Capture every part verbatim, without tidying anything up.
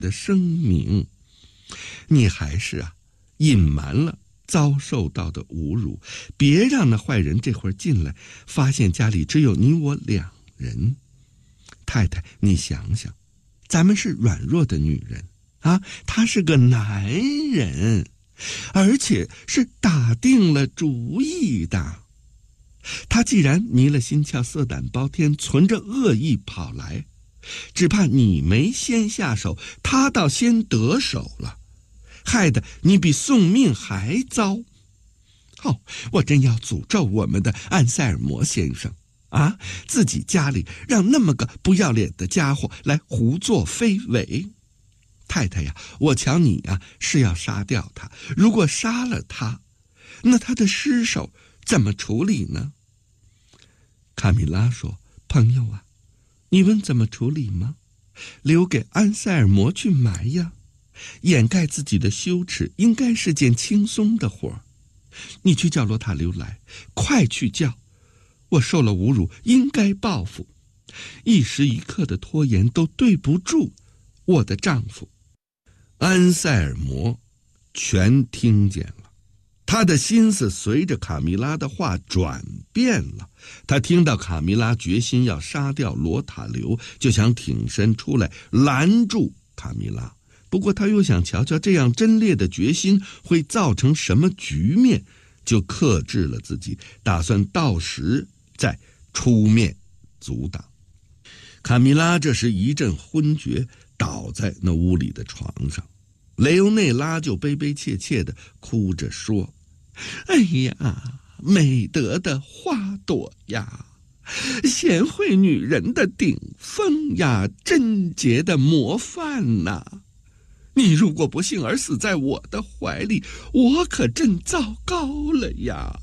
的声明。你还是啊，隐瞒了遭受到的侮辱，别让那坏人这会儿进来，发现家里只有你我两人。太太，你想想，咱们是软弱的女人啊，他是个男人，而且是打定了主意的。他既然迷了心窍，色胆包天，存着恶意跑来，只怕你没先下手，他倒先得手了，害得你比送命还糟。哦，我真要诅咒我们的安塞尔摩先生啊！自己家里让那么个不要脸的家伙来胡作非为。太太呀，我瞧你呀是要杀掉他，如果杀了他，那他的尸首怎么处理呢？卡米拉说：朋友啊，你问怎么处理吗？留给安塞尔摩去埋呀，掩盖自己的羞耻应该是件轻松的活儿。你去叫罗塔留来，快去叫！我受了侮辱，应该报复，一时一刻的拖延都对不住我的丈夫。安塞尔摩全听见了，他的心思随着卡米拉的话转变了。他听到卡米拉决心要杀掉罗塔留，就想挺身出来拦住卡米拉。不过他又想瞧瞧这样真烈的决心会造成什么局面，就克制了自己，打算到时再出面阻挡。卡米拉这时一阵昏厥，倒在那屋里的床上。雷欧内拉就悲悲切切地哭着说：哎呀，美德的花朵呀，贤惠女人的顶峰呀，贞洁的模范呐！你如果不幸而死在我的怀里，我可真糟糕了呀！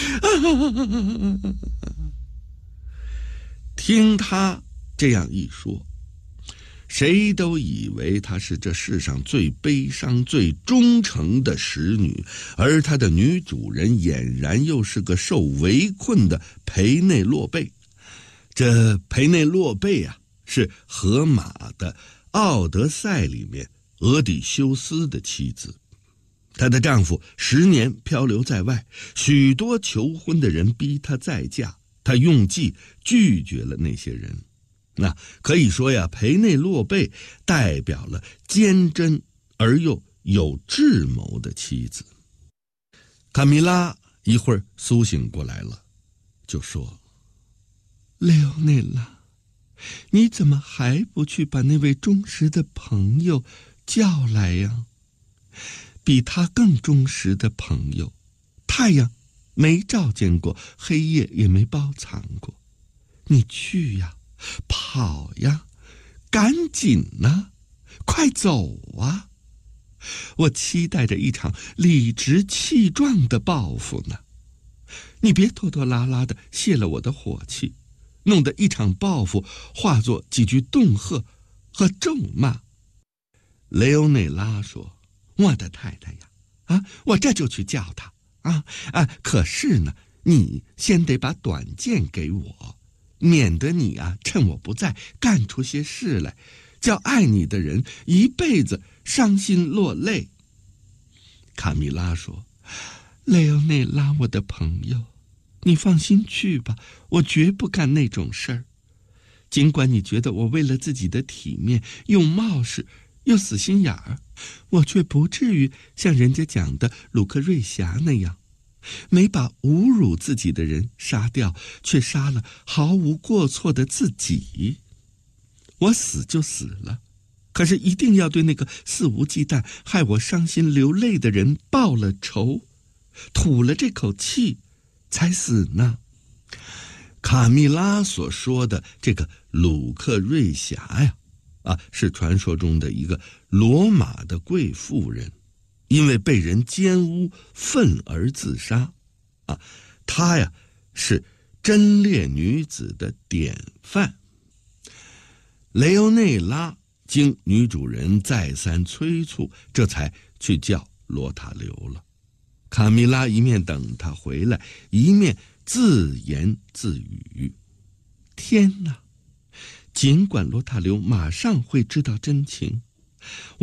听他这样一说，谁都以为她是这世上最悲伤最忠诚的使女，而她的女主人俨然又是个受围困的裴内洛贝。这裴内洛贝啊，是荷马的奥德赛里面俄底修斯的妻子。她的丈夫十年漂流在外，许多求婚的人逼她再嫁，她用计拒绝了那些人。那可以说呀，裴内洛贝代表了坚贞而又有智谋的妻子。卡米拉一会儿苏醒过来了，就说：雷欧内拉，你怎么还不去把那位忠实的朋友叫来呀？比他更忠实的朋友，太阳没照见过，黑夜也没包藏过。你去呀，跑呀，赶紧呐，快走啊！我期待着一场理直气壮的报复呢。你别拖拖拉拉的泄了我的火气，弄得一场报复化作几句恫吓和咒骂。雷欧内拉说：我的太太呀，啊，我这就去叫他啊啊！可是呢，你先得把短剑给我，免得你啊趁我不在干出些事来，叫爱你的人一辈子伤心落泪。卡米拉说：雷欧内拉，我的朋友，你放心去吧，我绝不干那种事儿。尽管你觉得我为了自己的体面又冒失又死心眼儿，我却不至于像人家讲的鲁克瑞霞那样，没把侮辱自己的人杀掉，却杀了毫无过错的自己。我死就死了，可是一定要对那个肆无忌惮害我伤心流泪的人报了仇，吐了这口气才死呢。卡米拉所说的这个鲁克瑞霞呀，啊，是传说中的一个罗马的贵妇人，因为被人奸污愤而自杀。啊，她呀是贞烈女子的典范。雷欧内拉经女主人再三催促，这才去叫罗塔留了。卡米拉一面等他回来，一面自言自语：天哪，尽管罗塔留马上会知道真情，